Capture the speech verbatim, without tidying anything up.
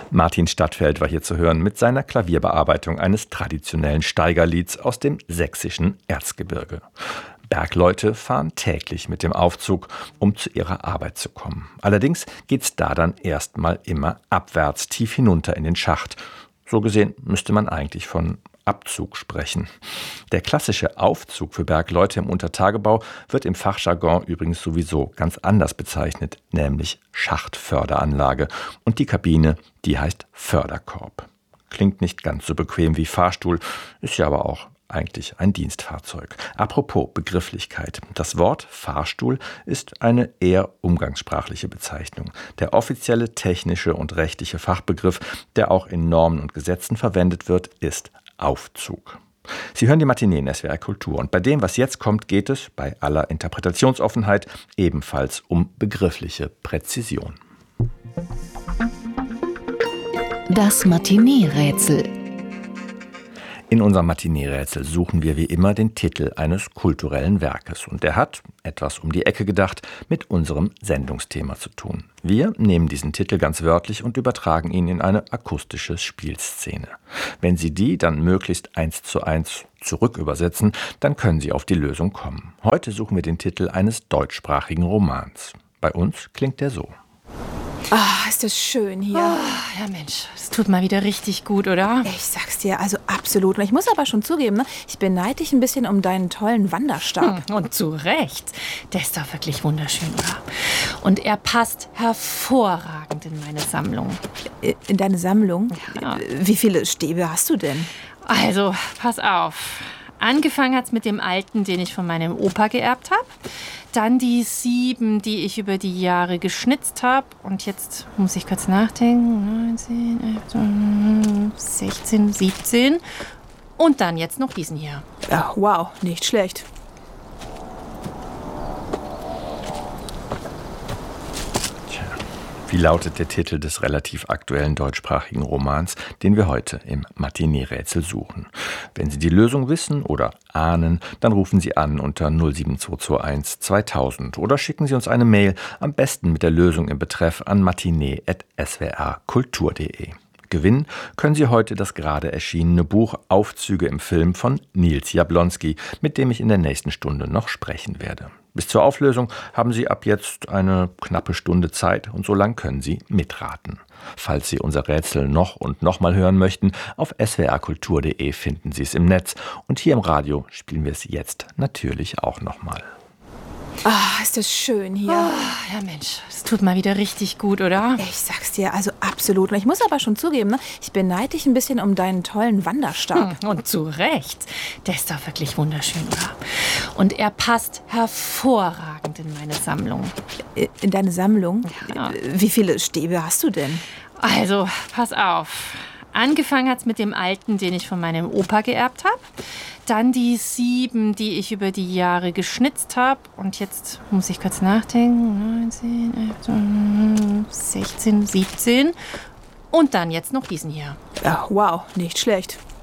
Martin Stadtfeld war hier zu hören mit seiner Klavierbearbeitung eines traditionellen Steigerlieds aus dem sächsischen Erzgebirge. Bergleute fahren täglich mit dem Aufzug, um zu ihrer Arbeit zu kommen. Allerdings geht's da dann erstmal immer abwärts, tief hinunter in den Schacht. So gesehen müsste man eigentlich von Abzug sprechen. Der klassische Aufzug für Bergleute im Untertagebau wird im Fachjargon übrigens sowieso ganz anders bezeichnet, nämlich Schachtförderanlage. Und die Kabine, die heißt Förderkorb. Klingt nicht ganz so bequem wie Fahrstuhl, ist ja aber auch eigentlich ein Dienstfahrzeug. Apropos Begrifflichkeit. Das Wort Fahrstuhl ist eine eher umgangssprachliche Bezeichnung. Der offizielle technische und rechtliche Fachbegriff, der auch in Normen und Gesetzen verwendet wird, ist Aufzug. Sie hören die Matinee in S W R Kultur. Und bei dem, was jetzt kommt, geht es, bei aller Interpretationsoffenheit, ebenfalls um begriffliche Präzision. Das Matinee-Rätsel. In unserem Matinee-Rätsel suchen wir wie immer den Titel eines kulturellen Werkes. Und der hat, etwas um die Ecke gedacht, mit unserem Sendungsthema zu tun. Wir nehmen diesen Titel ganz wörtlich und übertragen ihn in eine akustische Spielszene. Wenn Sie die dann möglichst eins zu eins zurück übersetzen, dann können Sie auf die Lösung kommen. Heute suchen wir den Titel eines deutschsprachigen Romans. Bei uns klingt der so. Ah, ist das schön hier. Oh, ja Mensch, es tut mal wieder richtig gut, oder? Ich sag's dir, also absolut. Und ich muss aber schon zugeben, ne, ich beneide dich ein bisschen um deinen tollen Wanderstab. Hm, und zu Recht. Der ist doch wirklich wunderschön, oder? Und er passt hervorragend in meine Sammlung. In deine Sammlung? Ja. Wie viele Stäbe hast du denn? Also, pass auf. Angefangen hat's mit dem alten, den ich von meinem Opa geerbt habe. Dann die sieben, die ich über die Jahre geschnitzt habe. Und jetzt muss ich kurz nachdenken. neunzehn, elf, sechzehn, siebzehn. Und dann jetzt noch diesen hier. Ja, wow, nicht schlecht. Wie lautet der Titel des relativ aktuellen deutschsprachigen Romans, den wir heute im Matinee-Rätsel suchen? Wenn Sie die Lösung wissen oder ahnen, dann rufen Sie an unter null sieben zwei zwei eins zweitausend oder schicken Sie uns eine Mail, am besten mit der Lösung im Betreff an matinee at s w r kultur punkt d e. Gewinnen können Sie heute das gerade erschienene Buch Aufzüge im Film von Nils Jablonski, mit dem ich in der nächsten Stunde noch sprechen werde. Bis zur Auflösung haben Sie ab jetzt eine knappe Stunde Zeit und so lang können Sie mitraten. Falls Sie unser Rätsel noch und noch mal hören möchten, auf s w r kultur punkt d e finden Sie es im Netz und hier im Radio spielen wir es jetzt natürlich auch noch mal. Ah, ist das schön hier. Oh, ja Mensch, es tut mal wieder richtig gut, oder? Ich sag's dir, also absolut. Und ich muss aber schon zugeben, ne, ich beneide dich ein bisschen um deinen tollen Wanderstab. Hm, und zu Recht. Der ist doch wirklich wunderschön, oder? Und er passt hervorragend in meine Sammlung. In deine Sammlung? Ja. Wie viele Stäbe hast du denn? Also, pass auf. Angefangen hat's mit dem alten, den ich von meinem Opa geerbt habe. Dann die sieben, die ich über die Jahre geschnitzt habe. Und jetzt muss ich kurz nachdenken. neunzehn, elf, sechzehn, siebzehn. Und dann jetzt noch diesen hier. Ja, wow, nicht schlecht.